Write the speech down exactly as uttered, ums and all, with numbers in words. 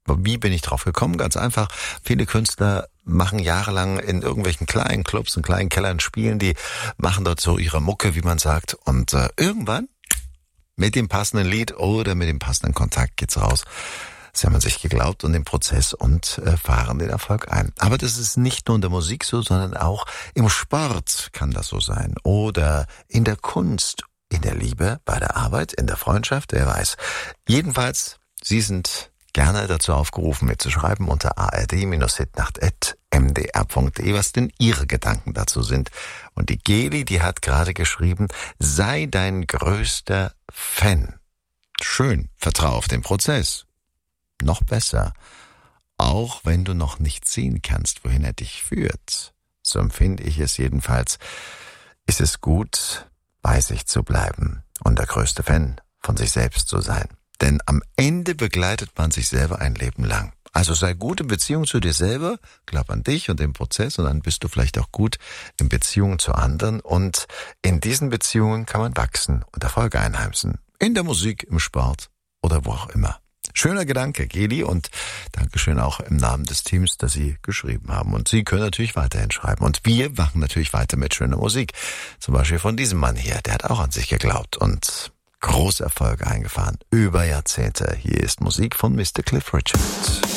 Wie bin ich drauf gekommen? Ganz einfach, viele Künstler machen jahrelang in irgendwelchen kleinen Clubs und kleinen Kellern spielen, die machen dort so ihre Mucke, wie man sagt, und äh, irgendwann mit dem passenden Lied oder mit dem passenden Kontakt geht's raus. Sie haben an sich geglaubt und den Prozess und äh, fahren den Erfolg ein. Aber das ist nicht nur in der Musik so, sondern auch im Sport kann das so sein. Oder in der Kunst, in der Liebe, bei der Arbeit, in der Freundschaft, wer weiß. Jedenfalls, Sie sind gerne dazu aufgerufen, mitzuschreiben unter a r d hitnacht at m d r punkt d e, was denn Ihre Gedanken dazu sind. Und die Geli, die hat gerade geschrieben, sei dein größter Fan. Schön, vertrau auf den Prozess. Noch besser, auch wenn du noch nicht sehen kannst, wohin er dich führt. So empfinde ich es jedenfalls, ist es gut, bei sich zu bleiben und der größte Fan von sich selbst zu sein. Denn am Ende begleitet man sich selber ein Leben lang. Also sei gut in Beziehung zu dir selber, glaub an dich und den Prozess und dann bist du vielleicht auch gut in Beziehung zu anderen. Und in diesen Beziehungen kann man wachsen und Erfolge einheimsen. In der Musik, im Sport oder wo auch immer. Schöner Gedanke, Geli, und Dankeschön auch im Namen des Teams, dass Sie geschrieben haben. Und Sie können natürlich weiterhin schreiben. Und wir machen natürlich weiter mit schöner Musik. Zum Beispiel von diesem Mann hier, der hat auch an sich geglaubt und große Erfolge eingefahren. Über Jahrzehnte. Hier ist Musik von Mister Cliff Richard.